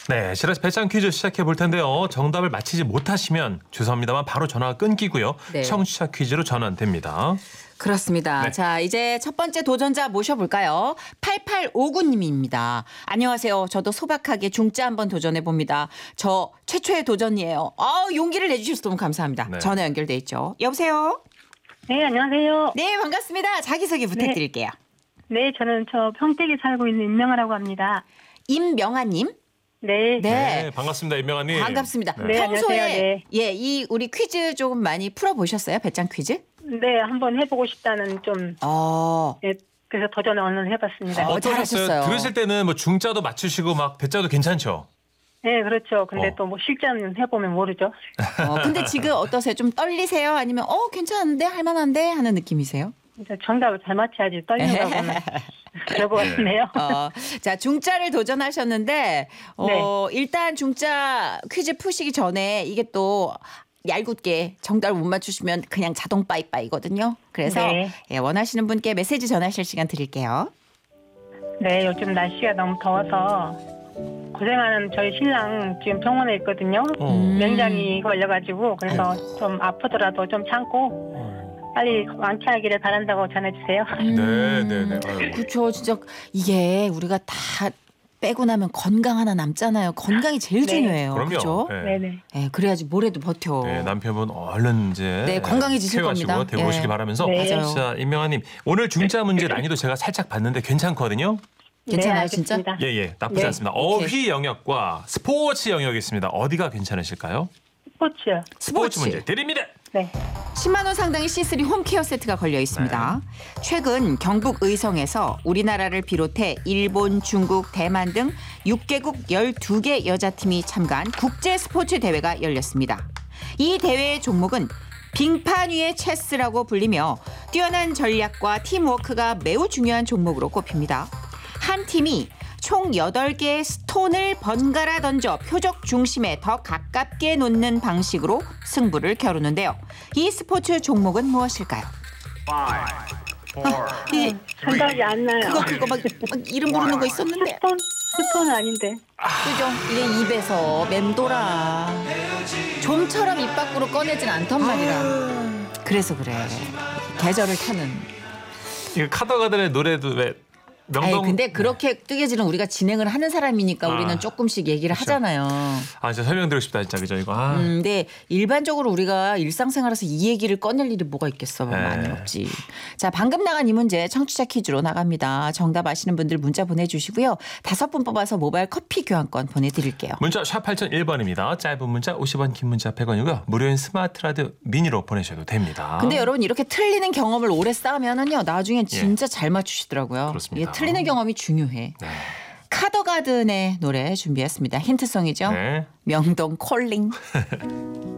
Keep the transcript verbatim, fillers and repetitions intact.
네, 시라스 배짱 퀴즈 시작해 볼 텐데요. 정답을 맞히지 못하시면 죄송합니다만 바로 전화가 끊기고요. 네. 청취자 퀴즈로 전환됩니다. 그렇습니다. 네. 자, 이제 첫 번째 도전자 모셔볼까요? 팔팔오구 님입니다. 안녕하세요. 저도 소박하게 중짜 한번 도전해 봅니다. 저 최초의 도전이에요. 아, 용기를 내주셔서 너무 감사합니다. 네. 전화 연결돼 있죠. 여보세요? 네, 안녕하세요. 네, 반갑습니다. 자기소개 부탁드릴게요. 네, 저는 저 평택에 살고 있는 임명아라고 합니다. 임명아님. 네. 네. 네, 반갑습니다. 임명아님. 반갑습니다. 네, 평소에 안녕하세요. 네. 예, 이 우리 퀴즈 조금 많이 풀어보셨어요? 배짱 퀴즈? 네, 한번 해보고 싶다는 좀, 어. 네, 그래서 도전을 오늘 해봤습니다. 어, 어떠셨어요? 잘하셨어요. 들으실 때는 뭐 중자도 맞추시고 막 배자도 괜찮죠? 네, 그렇죠. 근데 어. 또 뭐 실전 해보면 모르죠. 어, 근데 지금 어떠세요? 좀 떨리세요? 아니면 어 괜찮은데 할만한데 하는 느낌이세요? 이제 정답을 잘 맞춰야지 떨리는 거는 그럴 것 같네요. 어, 자 중짜를 도전하셨는데 어, 일단 중짜 퀴즈 푸시기 전에 이게 또 얄궂게 정답을 못 맞추시면 그냥 자동 빠이빠이거든요. 그래서 네. 예, 원하시는 분께 메시지 전하실 시간 드릴게요. 네, 요즘 날씨가 너무 더워서 고생하는 저희 신랑 지금 병원에 있거든요. 어. 음. 면장이 걸려가지고 그래서 좀 아프더라도 좀 참고 빨리 완쾌하기를 바란다고 전해주세요. 네, 네, 네. 아유. 그렇죠. 진짜 이게 우리가 다 빼고 나면 건강 하나 남잖아요. 건강이 제일 네. 중요해요. 그럼요. 그렇죠? 네. 네네. 예, 그래야지 뭐래도 버텨. 네, 남편분 얼른 이제 네, 건강해지실 케어하시고 겁니다. 데리고 오시기 예. 바라면서 네. 맞아요. 자, 임명아님 오늘 중자 문제 난이도 제가 살짝 봤는데 괜찮거든요. 괜찮아요, 네, 진짜? 알겠습니다. 예, 예, 나쁘지 네. 않습니다. 어휘 영역과 스포츠 영역이 있습니다. 어디가 괜찮으실까요? 스포츠요. 스포츠 문제 드립니다. 네. 십만 원 상당의 시쓰리 홈케어 세트가 걸려 있습니다. 네. 최근 경북 의성에서 우리나라를 비롯해 일본, 중국, 대만 등 육 개국 열두 개 여자팀이 참가한 국제 스포츠 대회가 열렸습니다. 이 대회의 종목은 빙판 위의 체스라고 불리며 뛰어난 전략과 팀워크가 매우 중요한 종목으로 꼽힙니다. 한 팀이 총 여덟 개의 스톤을 번갈아 던져 표적 중심에 더 가깝게 놓는 방식으로 승부를 겨루는데요. 이 스포츠 종목은 무엇일까요? 아, 이, 생각이 안 나요. 그거 그거 막, 막 이름 부르는 거 있었는데 스톤? 스톤은 아닌데. 그죠? 이게 입에서 맴돌아 좀처럼 입 밖으로 꺼내진 않단 말이라. 그래서 그래. 계절을 타는. 이거 카더가들의 노래도 왜 아니 명동 근데 그렇게 뜨개질은 우리가 진행을 하는 사람이니까 아, 우리는 조금씩 얘기를 그렇죠. 하잖아요. 아, 진짜 설명드리고 싶다 진짜 그죠 이거. 아. 음, 근데 일반적으로 우리가 일상생활에서 이 얘기를 꺼낼 일이 뭐가 있겠어. 네. 많이 없지. 자, 방금 나간 이 문제 청취자 퀴즈로 나갑니다. 정답 아시는 분들 문자 보내주시고요. 다섯 분 뽑아서 모바일 커피 교환권 보내드릴게요. 문자 샵 팔공공일 번입니다. 짧은 문자 오십 원, 긴 문자 백 원이고요. 무료인 스마트 라디오 미니로 보내셔도 됩니다. 근데 여러분 이렇게 틀리는 경험을 오래 쌓으면은요 나중엔 진짜 잘 맞추시더라고요. 예. 그렇습니다. 이게 틀리는 경험이 중요해. 네. 카더가든의 노래 준비했습니다. 힌트송이죠. 네. 명동 콜링.